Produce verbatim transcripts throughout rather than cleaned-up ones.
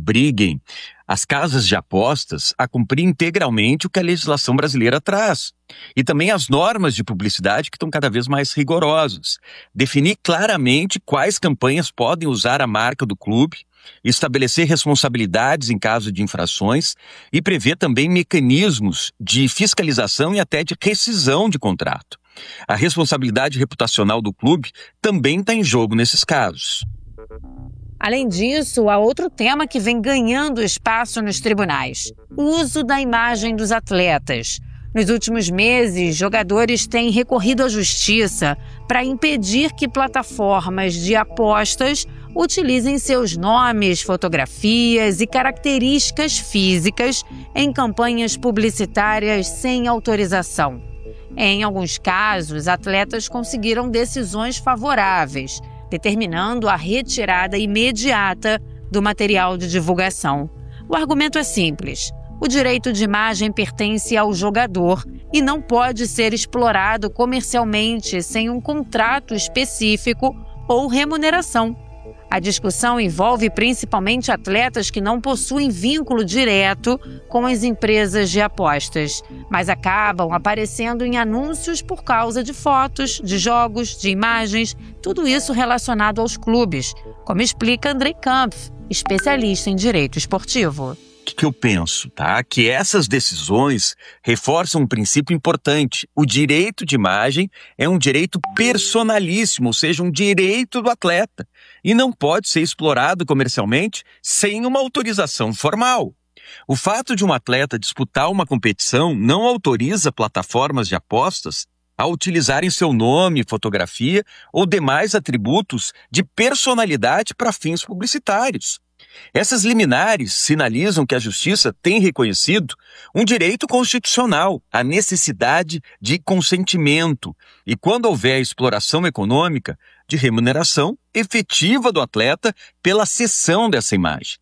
obriguem as casas de apostas a cumprir integralmente o que a legislação brasileira traz. E também as normas de publicidade que estão cada vez mais rigorosas. Definir claramente quais campanhas podem usar a marca do clube, estabelecer responsabilidades em caso de infrações e prever também mecanismos de fiscalização e até de rescisão de contrato. A responsabilidade reputacional do clube também está em jogo nesses casos. Além disso, há outro tema que vem ganhando espaço nos tribunais: o uso da imagem dos atletas. Nos últimos meses, jogadores têm recorrido à justiça para impedir que plataformas de apostas utilizem seus nomes, fotografias e características físicas em campanhas publicitárias sem autorização. Em alguns casos, atletas conseguiram decisões favoráveis, determinando a retirada imediata do material de divulgação. O argumento é simples: o direito de imagem pertence ao jogador e não pode ser explorado comercialmente sem um contrato específico ou remuneração. A discussão envolve principalmente atletas que não possuem vínculo direto com as empresas de apostas, mas acabam aparecendo em anúncios por causa de fotos, de jogos, de imagens, tudo isso relacionado aos clubes, como explica Andrei Kampf, especialista em direito esportivo. O que, que eu penso, tá? Que essas decisões reforçam um princípio importante. O direito de imagem é um direito personalíssimo, ou seja, um direito do atleta, e não pode ser explorado comercialmente sem uma autorização formal. O fato de um atleta disputar uma competição não autoriza plataformas de apostas a utilizarem seu nome, fotografia ou demais atributos de personalidade para fins publicitários. Essas liminares sinalizam que a Justiça tem reconhecido um direito constitucional, a necessidade de consentimento e, quando houver exploração econômica, de remuneração efetiva do atleta pela cessão dessa imagem.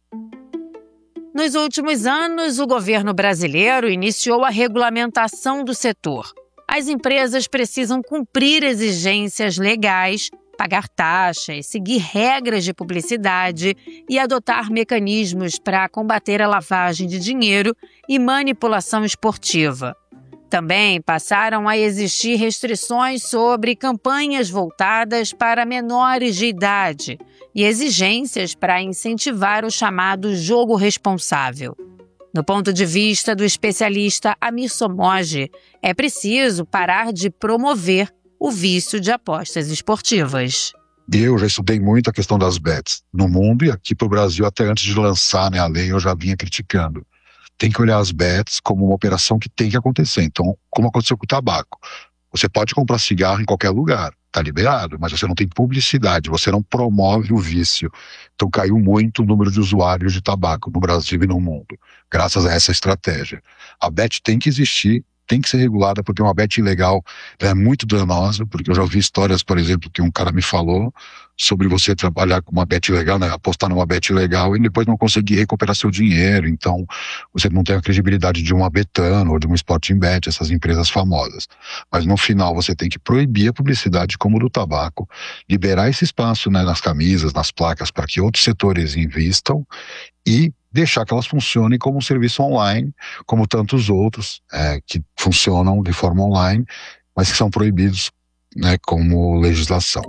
Nos últimos anos, o governo brasileiro iniciou a regulamentação do setor. As empresas precisam cumprir exigências legais, pagar taxas, seguir regras de publicidade e adotar mecanismos para combater a lavagem de dinheiro e manipulação esportiva. Também passaram a existir restrições sobre campanhas voltadas para menores de idade e exigências para incentivar o chamado jogo responsável. No ponto de vista do especialista Amir Somoge, é preciso parar de promover o vício de apostas esportivas. Eu já estudei muito a questão das bets no mundo e aqui para o Brasil, até antes de lançar, né, a lei, eu já vinha criticando. Tem que olhar as bets como uma operação que tem que acontecer. Então, como aconteceu com o tabaco. Você pode comprar cigarro em qualquer lugar, está liberado, mas você não tem publicidade, você não promove o vício. Então caiu muito o número de usuários de tabaco no Brasil e no mundo, graças a essa estratégia. A bet tem que existir, tem que ser regulada, porque uma bet ilegal é muito danosa, porque eu já ouvi histórias, por exemplo, que um cara me falou sobre você trabalhar com uma bet ilegal, né, apostar numa bet ilegal e depois não conseguir recuperar seu dinheiro. Então, você não tem a credibilidade de uma Betano ou de uma Sporting Bet, essas empresas famosas. Mas no final você tem que proibir a publicidade como do tabaco, liberar esse espaço, né, nas camisas, nas placas, para que outros setores invistam e deixar que elas funcionem como um serviço online, como tantos outros é, que funcionam de forma online, mas que são proibidos, né, como legislação.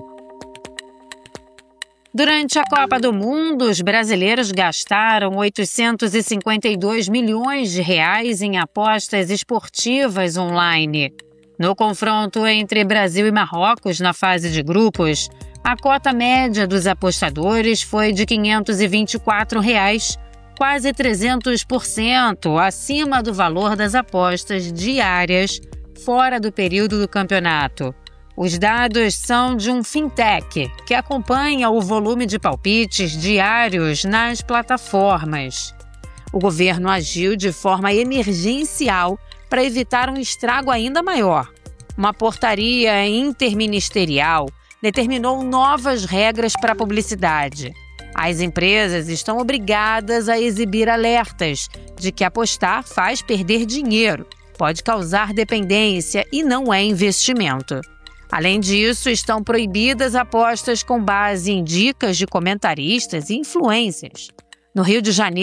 Durante a Copa do Mundo, os brasileiros gastaram oitocentos e cinquenta e dois milhões de reais em apostas esportivas online. No confronto entre Brasil e Marrocos na fase de grupos, a cota média dos apostadores foi de quinhentos e vinte e quatro reais, quase trezentos por cento acima do valor das apostas diárias fora do período do campeonato. Os dados são de um fintech que acompanha o volume de palpites diários nas plataformas. O governo agiu de forma emergencial para evitar um estrago ainda maior. Uma portaria interministerial determinou novas regras para a publicidade. As empresas estão obrigadas a exibir alertas de que apostar faz perder dinheiro, pode causar dependência e não é investimento. Além disso, estão proibidas apostas com base em dicas de comentaristas e influencers. No Rio de Janeiro,